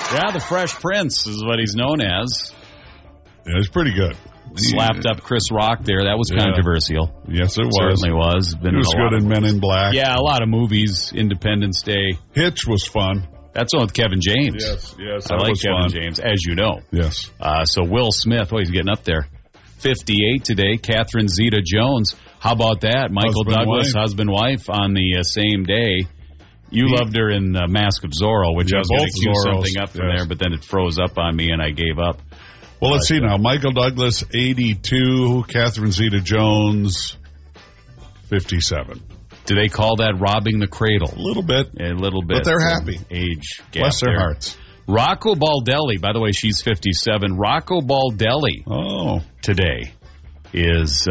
Yeah, the Fresh Prince is what he's known as. Yeah, it's pretty good. Slapped up Chris Rock there. That was controversial. Yes, it was. Certainly was. It was good in Men in Black. Yeah, a lot of movies. Independence Day. Hitch was fun. That's one with Kevin James. Yes. I like Kevin James, as you know. Yes. So Will Smith, he's getting up there. 58 today. Catherine Zeta-Jones. How about that? Michael Douglas, husband-wife, on the same day. You loved her in Mask of Zorro, which I was going to cue something up from there, but then it froze up on me and I gave up. Well, let's see now. Michael Douglas, 82. Catherine Zeta-Jones, 57. Do they call that robbing the cradle? A little bit. A little bit. But they're happy. Age gap. Bless their hearts. Rocco Baldelli, by the way, she's 57. Rocco Baldelli today is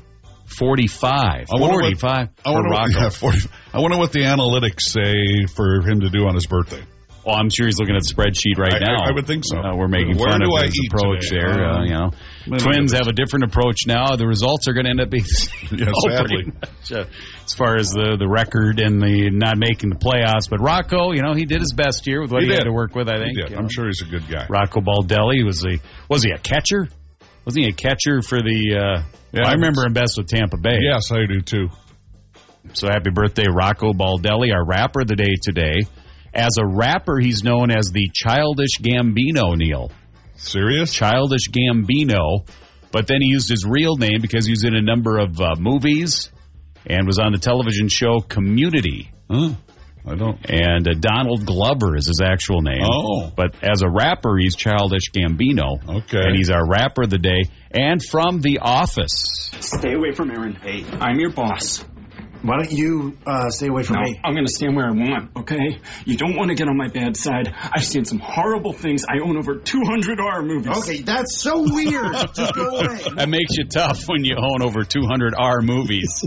45. 45 for Rocco. 40. I wonder what the analytics say for him to do on his birthday. Well, I'm sure he's looking at the spreadsheet right now. I would think so. We're making fun of his approach there. Twins have a different approach now. The results are going to end up being sadly. As far as the record and the not making the playoffs. But Rocco, he did his best here with what he had to work with, I think. He did. I'm sure he's a good guy. Rocco Baldelli, was he a catcher? Wasn't he a catcher for the... I remember him best with Tampa Bay. Yes, I do too. So happy birthday, Rocco Baldelli, our rapper of the day today. As a rapper, he's known as the Childish Gambino, Neil. Serious? Childish Gambino. But then he used his real name because he was in a number of movies and was on the television show Community. I don't. And Donald Glover is his actual name. But as a rapper, he's Childish Gambino. Okay. And he's our rapper of the day. And from The Office. Stay away from Aaron. Hey, I'm your boss. Why don't you stay away from me? I'm going to stand where I want, okay? You don't want to get on my bad side. I've seen some horrible things. I own over 200 horror movies. Okay, that's so weird. Just go away. That makes you tough when you own over 200 R movies.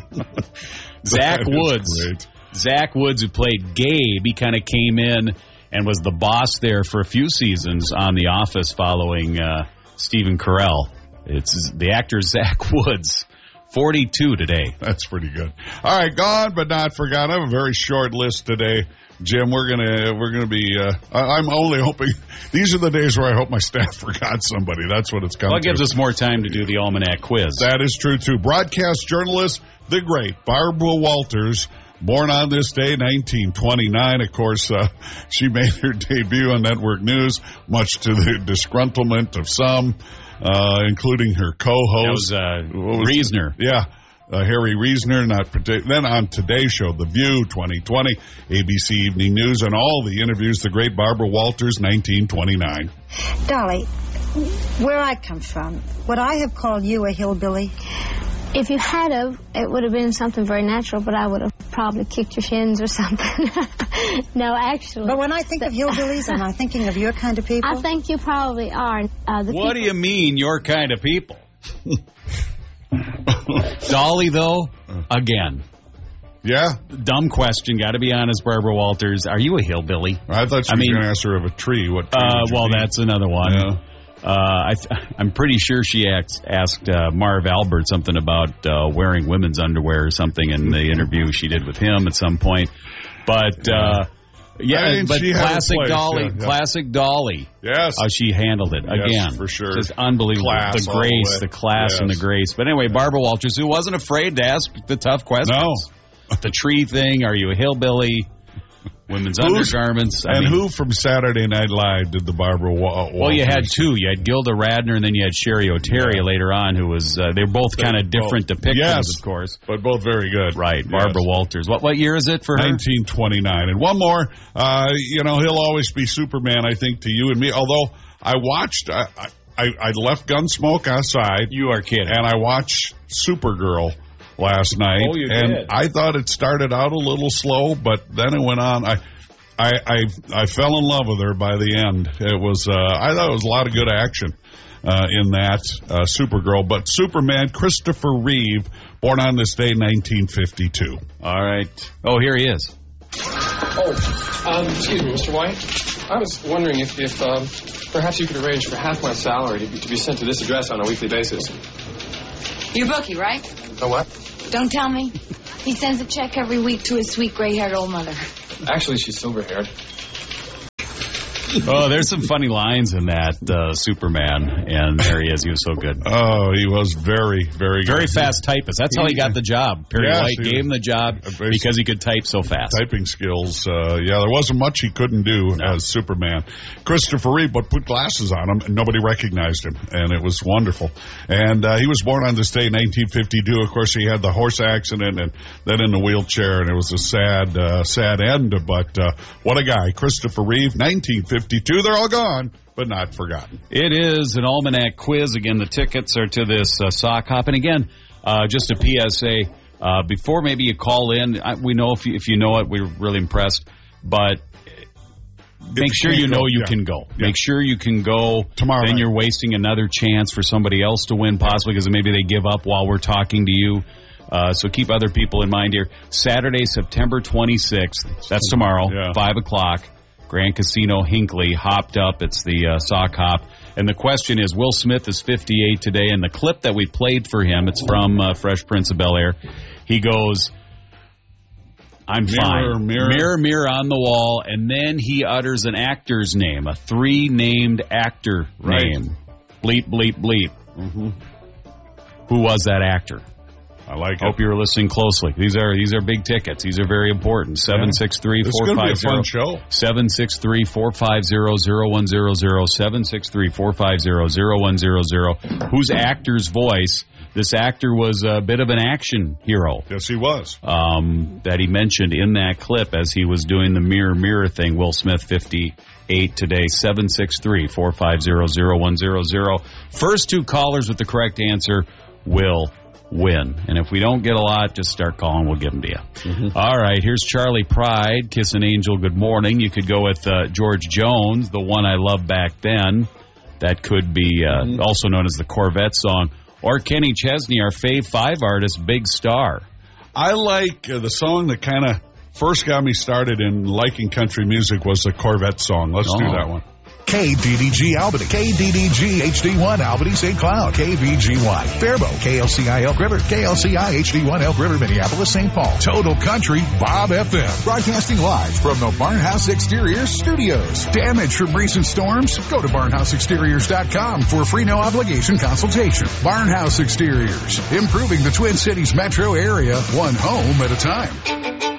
Zach Woods. Great. Zach Woods, who played Gabe, he kind of came in and was the boss there for a few seasons on The Office following Stephen Carell. It's the actor Zach Woods. 42 today. That's pretty good. All right, gone but not forgotten. I have a very short list today, Jim. We're gonna be. I'm only hoping these are the days where I hope my staff forgot somebody. That's what it's coming. Well, it gives us more time to do the Almanac quiz. That is true too. Broadcast journalist, the great Barbara Walters. Born on this day, 1929. Of course, she made her debut on Network News, much to the disgruntlement of some, including her co-host. That was Reisner. Yeah, Harry Reisner. Then on Today's Show, The View, 2020, ABC Evening News, and all the interviews, the great Barbara Walters, 1929. Dolly, where I come from, would I have called you a hillbilly? If you had of, it would have been something very natural, but I would have probably kicked your shins or something. No, actually. But when I think of hillbillies, am I thinking of your kind of people? I think you probably are. What do you mean, your kind of people? Dolly, though, again. Yeah? Dumb question, got to be honest, Barbara Walters. Are you a hillbilly? I thought you were going to ask her of a tree. What tree well, that's another one. Yeah. I'm pretty sure she asked Marv Albert something about wearing women's underwear or something in the interview she did with him at some point. But classic Dolly, classic Dolly. Yes, how she handled it again, for sure. Just unbelievable. Class, the grace, the class, and the grace. But anyway, Barbara Walters, who wasn't afraid to ask the tough questions. No, the tree thing. Are you a hillbilly? Women's undergarments. Who from Saturday Night Live did the Barbara Walters? Well, you had two. You had Gilda Radner, and then you had Sherry O'Terry later on, who was, they were both kind of different depictions, of course. But both very good. Right, Barbara Walters. What year is it for her? 1929. And one more, he'll always be Superman, I think, to you and me. Although I watched, I left Gunsmoke outside. You are kidding. And I watched Supergirl last night. Oh, you did. I thought it started out a little slow, but then it went on. I fell in love with her by the end. It was I thought it was a lot of good action in that Supergirl. But Superman, Christopher Reeve, born on this day, 1952. All right. Oh, here he is. Excuse me, Mr. White. I was wondering if perhaps you could arrange for half my salary to be sent to this address on a weekly basis. You're Bookie, right? Oh, what? Don't tell me. He sends a check every week to his sweet gray-haired old mother. Actually, she's silver-haired. Oh, there's some funny lines in that Superman, and there he is. He was so good. Oh, he was very, very good. Very fast typist. That's how he got the job. Perry White gave him the job because he could type so fast. Typing skills. There wasn't much he couldn't do as Superman. Christopher Reeve, but put glasses on him, and nobody recognized him, and it was wonderful. And he was born on this day, 1952. Of course, he had the horse accident and then in the wheelchair, and it was a sad end. But what a guy, Christopher Reeve, 1952. They're all gone, but not forgotten. It is an almanac quiz. Again, the tickets are to this sock hop. And again, just a PSA, before maybe you call in, we know if you know it, we're really impressed, but make sure you know you can go. Yeah. Make sure you can go. Tomorrow. Then you're wasting another chance for somebody else to win, possibly because maybe they give up while we're talking to you. So keep other people in mind here. Saturday, September 26th. That's tomorrow, 5 o'clock. Grand Casino Hinckley, hopped up. It's the sock hop. And the question is, Will Smith is 58 today. And the clip that we played for him, it's from Fresh Prince of Bel-Air. He goes, I'm fine. Mirror, mirror on the wall. And then he utters an actor's name, a 3-named actor name. Bleep, bleep, bleep. Mm-hmm. Who was that actor? I like it. Hope you were listening closely. These are big tickets. These are very important. 763-450. This is going to be a fun show. 763-450-0100. 763-450-0100. Whose actor's voice? This actor was a bit of an action hero. Yes, he was. That he mentioned in that clip as he was doing the mirror, mirror thing. Will Smith, 58 today. 763-450-0100. First 2 callers with the correct answer will win. And if we don't get a lot, just start calling. We'll give them to you. Mm-hmm. All right, here's Charlie Pride, Kiss an Angel, Good Morning. You could go with George Jones, The One I Loved Back Then. That could be also known as the Corvette song. Or Kenny Chesney, our Fave 5 artist, Big Star. I like the song that kind of first got me started in liking country music was the Corvette song. Let's do that one. KDDG Albany, KDDG HD1 Albany St. Cloud, KVGY Faribault, KLCI Elk River, KLCI HD1 Elk River Minneapolis St. Paul, Total Country Bob FM, broadcasting live from the Barnhouse Exteriors Studios. Damage from recent storms? Go to barnhouseexteriors.com for a free no obligation consultation. Barnhouse Exteriors, improving the Twin Cities metro area, one home at a time.